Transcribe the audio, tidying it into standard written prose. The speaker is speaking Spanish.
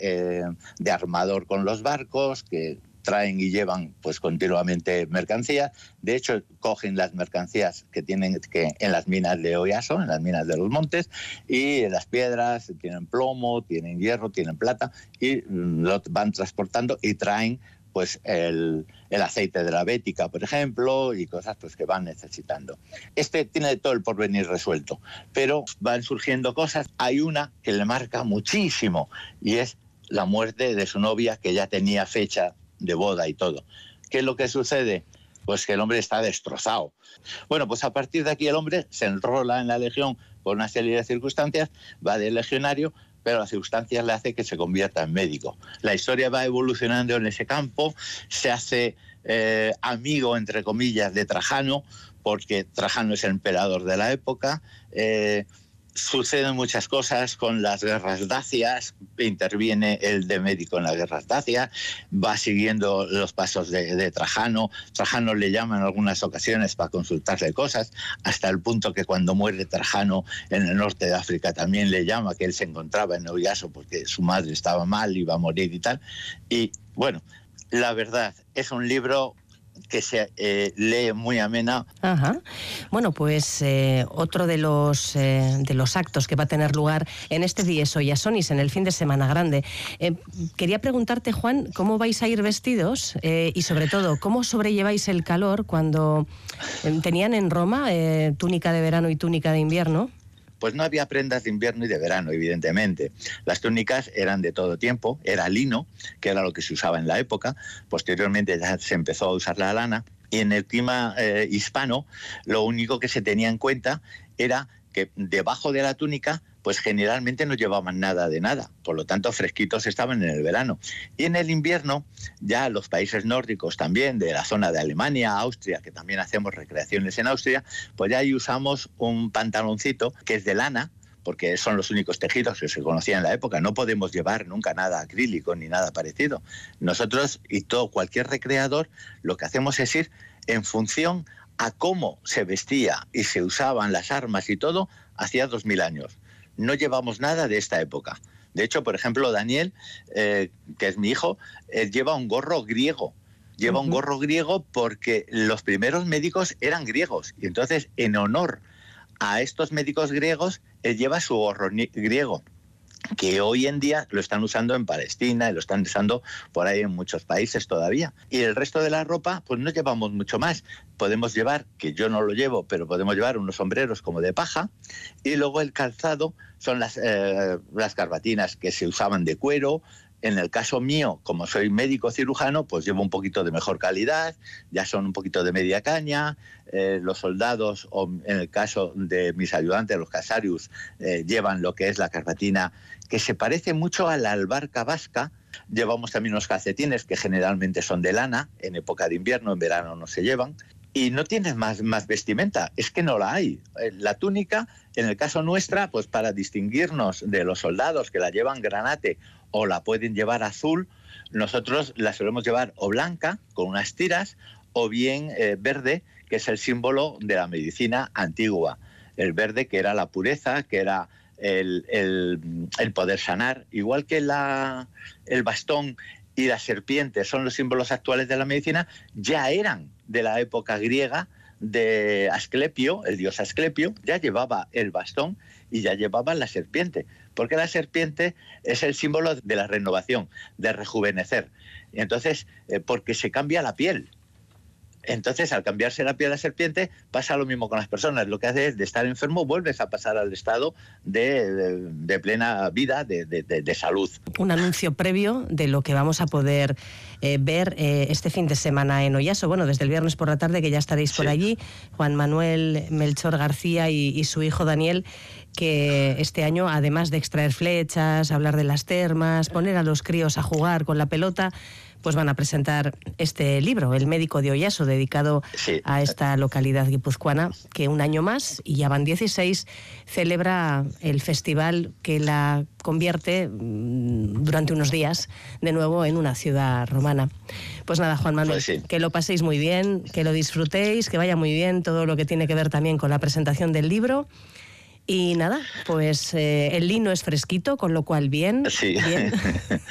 de armador con los barcos, que traen y llevan pues continuamente mercancías. De hecho, cogen las mercancías que tienen en las minas de Oyaso, en las minas de los montes, y las piedras tienen plomo, tienen hierro, tienen plata, y lo van transportando y traen pues el aceite de la Bética, por ejemplo, y cosas pues que van necesitando. Este tiene todo el porvenir resuelto, pero van surgiendo cosas. Hay una que le marca muchísimo, y es la muerte de su novia, que ya tenía fecha de boda y todo. ¿Qué es lo que sucede? Pues que el hombre está destrozado. Bueno, pues a partir de aquí el hombre se enrola en la legión por una serie de circunstancias, va de legionario, pero las circunstancias le hace que se convierta en médico. La historia va evolucionando en ese campo, se hace amigo, entre comillas, de Trajano, porque Trajano es el emperador de la época. Suceden muchas cosas con las guerras dacias, interviene el de médico en las guerras dacias, va siguiendo los pasos de Trajano. Trajano le llama en algunas ocasiones para consultarle cosas, hasta el punto que cuando muere Trajano en el norte de África también le llama, que él se encontraba en Oyaso porque su madre estaba mal, iba a morir y tal. Y bueno, la verdad, es un libro que se lee muy amena. Ajá. Bueno, pues otro de los actos que va a tener lugar en este Dies Oyasonis, en el fin de semana grande. Quería preguntarte, Juan, ¿cómo vais a ir vestidos? Y sobre todo, ¿cómo sobrelleváis el calor cuando tenían en Roma túnica de verano y túnica de invierno? Pues no había prendas de invierno y de verano, evidentemente. Las túnicas eran de todo tiempo, era lino, que era lo que se usaba en la época. Posteriormente ya se empezó a usar la lana. Y en el clima hispano, lo único que se tenía en cuenta era que debajo de la túnica, pues generalmente no llevaban nada de nada. Por lo tanto, fresquitos estaban en el verano. Y en el invierno, ya los países nórdicos también, de la zona de Alemania, Austria, que también hacemos recreaciones en Austria, pues ya ahí usamos un pantaloncito que es de lana, porque son los únicos tejidos que se conocían en la época. No podemos llevar nunca nada acrílico ni nada parecido. Nosotros y cualquier recreador, lo que hacemos es ir en función a cómo se vestía y se usaban las armas y todo hacía 2000 años. No llevamos nada de esta época. De hecho, por ejemplo, Daniel, que es mi hijo, lleva un gorro griego. Lleva un gorro griego porque los primeros médicos eran griegos. Y entonces, en honor a estos médicos griegos, él lleva su gorro griego, que hoy en día lo están usando en Palestina y lo están usando por ahí en muchos países todavía. Y el resto de la ropa, pues no llevamos mucho más. Podemos llevar, que yo no lo llevo, pero podemos llevar unos sombreros como de paja, y luego el calzado son las garbatinas que se usaban de cuero. En el caso mío, como soy médico cirujano, pues llevo un poquito de mejor calidad, ya son un poquito de media caña. Los soldados, o en el caso de mis ayudantes, los casarius, llevan lo que es la garbatina, que se parece mucho a la albarca vasca. Llevamos también unos calcetines que generalmente son de lana, en época de invierno, en verano no se llevan. Y no tienes más vestimenta, es que no la hay. La túnica, en el caso nuestra, pues para distinguirnos de los soldados que la llevan granate o la pueden llevar azul, nosotros la solemos llevar o blanca, con unas tiras, o bien verde, que es el símbolo de la medicina antigua. El verde, que era la pureza, que era el poder sanar. Igual que el bastón y la serpiente son los símbolos actuales de la medicina, ya eran de la época griega de Asclepio, el dios Asclepio, ya llevaba el bastón y ya llevaba la serpiente, porque la serpiente es el símbolo de la renovación, de rejuvenecer. Y entonces, porque se cambia la piel. Entonces, al cambiarse la piel de la serpiente, pasa lo mismo con las personas. Lo que hace es, de estar enfermo, vuelves a pasar al estado de plena vida, de salud. Un anuncio previo de lo que vamos a poder ver este fin de semana en Oyaso. Bueno, desde el viernes por la tarde, que ya estaréis por allí, Juan Manuel Melchor García y su hijo Daniel, que este año, además de extraer flechas, hablar de las termas, poner a los críos a jugar con la pelota, pues van a presentar este libro, El médico de Oyaso, dedicado a esta localidad guipuzcoana, que un año más, y ya van 16, celebra el festival que la convierte durante unos días de nuevo en una ciudad romana. Pues nada, Juan Manuel, que lo paséis muy bien, que lo disfrutéis, que vaya muy bien todo lo que tiene que ver también con la presentación del libro. Y nada, pues el lino es fresquito, con lo cual bien. Sí. Bien.